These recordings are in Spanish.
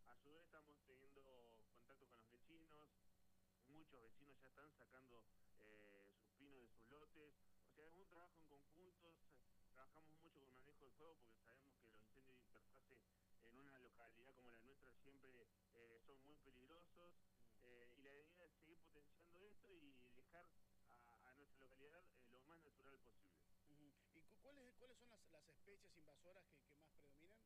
A su vez estamos teniendo contacto con los vecinos, muchos vecinos ya están sacando sus pinos de sus lotes, o sea, es un trabajo en conjunto, trabajamos mucho con manejo del fuego porque sabemos que los incendios de interfase en una localidad como la nuestra siempre son muy peligrosos, y la idea es seguir potenciando esto y dejar a nuestra localidad lo más natural posible. ¿Y cuáles son las especies invasoras que más predominan?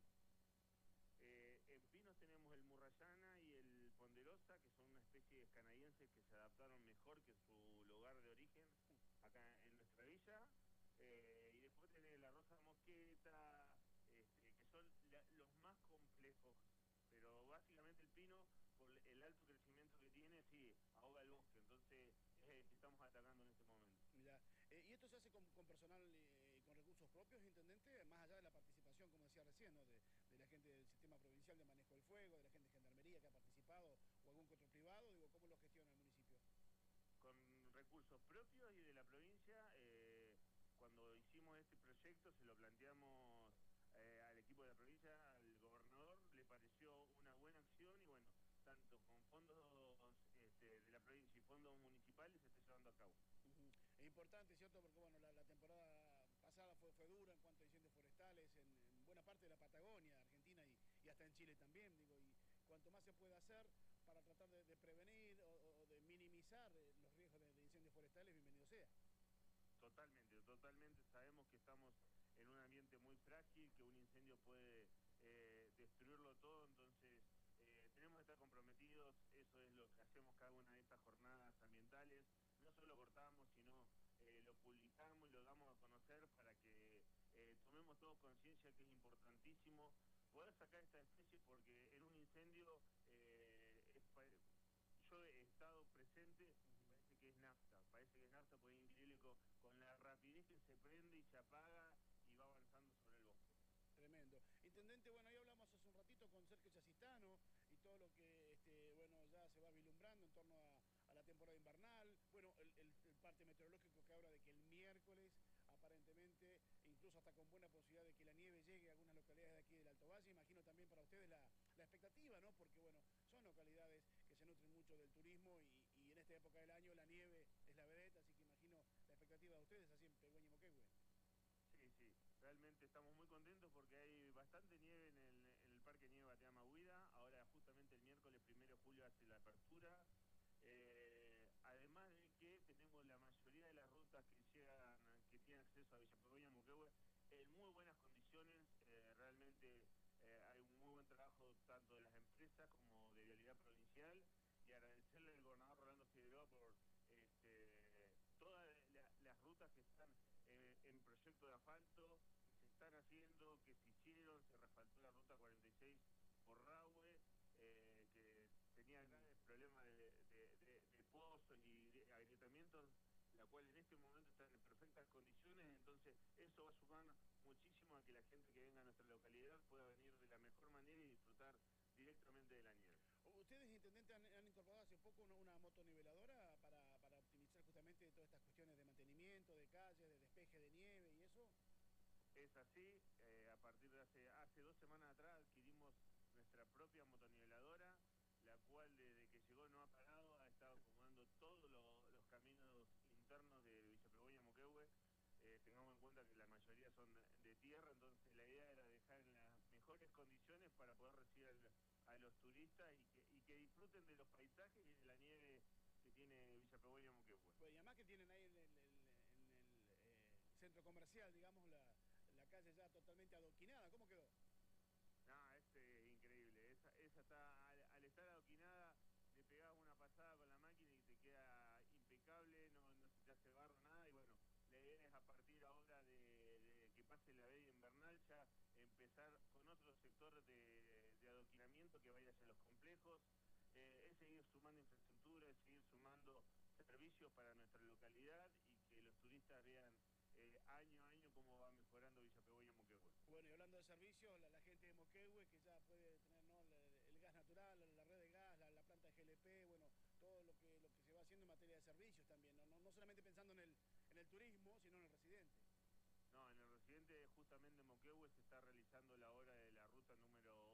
En pinos tenemos el murrayana y el ponderosa, que son una especie canadiense que se adaptaron mejor que su lugar de origen acá en nuestra villa. Y después tenés la rosa mosqueta, que son los más complejos. Pero básicamente el pino, por el alto crecimiento que tiene, sí, ahoga el bosque. Entonces es el que estamos atacando en este momento. Ya. ¿Y esto se hace con personal, con recursos propios, intendente? Más allá de la participación, como decía recién, ¿no? De la gente del sistema provincial de manejo del fuego, de la gente de gendarmería que ha participado, o algún que otro privado, digo, ¿cómo lo gestiona el municipio? Con recursos propios y de la provincia. Cuando hicimos este proyecto se lo planteamos al equipo de la provincia, al gobernador, le pareció una buena acción y bueno, tanto con fondos de la provincia y fondos municipales se está llevando a cabo. Es importante, ¿cierto? Porque bueno, la temporada pasada fue dura en cuanto a incendios forestales en buena parte de la Patagonia, Argentina y hasta en Chile también, digo, y cuanto más se pueda hacer para tratar de prevenir o de minimizar los riesgos de incendios forestales, bienvenido sea. Totalmente, totalmente. Sabemos que estamos en un ambiente muy frágil, que un incendio puede destruirlo todo, entonces tenemos que estar comprometidos, eso es lo que hacemos cada una de estas jornadas ambientales. No solo cortamos, sino lo publicamos y lo damos a conocer para que tomemos todos conciencia que es importantísimo poder sacar esta especie porque en un incendio yo he estado presente y parece que es nafta porque es increíble con la rapidez que se prende y se apaga y va avanzando sobre el bosque. Tremendo. Intendente, bueno, ahí hablamos hace un ratito con Sergio Chasistano y todo lo que, bueno, ya se va vislumbrando en torno a la temporada invernal. Bueno, el parte meteorológico que habla de que el miércoles, aparentemente, incluso hasta con buena posibilidad de que la nieve llegue a algunas localidades de aquí del Alto Valle. Imagino también para ustedes la expectativa, ¿no? Porque, bueno, son localidades que se nutren mucho del turismo y en esta época del año la nieve es la vedette, así que imagino la expectativa de ustedes así en Pegüeña y Moquegüe. Sí, sí, realmente estamos muy contentos porque hay bastante nieve en el Parque Nieve Bateama Huida. Ahora justamente el miércoles 1 de julio hace la apertura. Además de que tenemos la mayoría de las rutas que llegan, que tienen acceso a Villa Pegüeña, Moquehue, en muy buenas condiciones. Realmente hay un muy buen trabajo tanto de las empresas como de Vialidad Provincial y agradecerle al gobernador Rolando Figueroa por todas las rutas que están en proyecto de asfalto, que se están haciendo, que se hicieron. Se reasfaltó la ruta 46 por Rahue, que tenía graves problemas de pozos y de agrietamientos, la cual en este momento está en perfectas condiciones. Entonces eso va a sumar muchísimo a que la gente que venga a nuestra localidad pueda venir de la mejor manera y disfrutar directamente de la nieve. Ustedes, intendente, han incorporado hace poco una motoniveladora para optimizar justamente todas estas cuestiones de mantenimiento, de calles, de despeje de nieve y eso. Es así, a partir de hace 2 semanas atrás adquirimos nuestra propia motoniveladora, la cual desde que llegó no ha parado, ha estado acomodando todos los caminos internos de Villa Pegüeña, Moquehue. Tengamos en cuenta que la mayoría son de tierra, entonces la idea era dejar en las mejores condiciones para poder recibir a los turistas y que disfruten de los paisajes y de la nieve que tiene Villa Pegüeña, Moquehue. Pues y además que tienen ahí en el centro comercial, digamos, la calle ya totalmente adoquinada. ¿Cómo quedó? No, es increíble. Esa está, al estar adoquinada, le pegás una pasada con la máquina y te queda impecable, no se te hace barro, nada. Y bueno, la idea es a partir ahora de que pase la ley invernal ya empezar con otro sector de adoquinamiento que vaya hacia los complejos. Es seguir sumando infraestructura, es seguir sumando servicios para nuestra localidad y que los turistas vean año a año cómo va mejorando Villa Pegüeña y Moquehue. Bueno, y hablando de servicios, la gente de Moquehue que ya puede tener, ¿no?, el gas natural, la red de gas, la planta de GLP, bueno, todo lo que se va haciendo en materia de servicios también, no solamente pensando en el turismo, sino en el residente. No, en el residente justamente en Moquehue se está realizando